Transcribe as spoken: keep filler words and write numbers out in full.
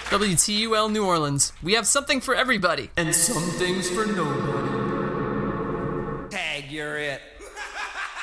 W T U L New Orleans. We have something for everybody. And some things for nobody. Tag, you're it.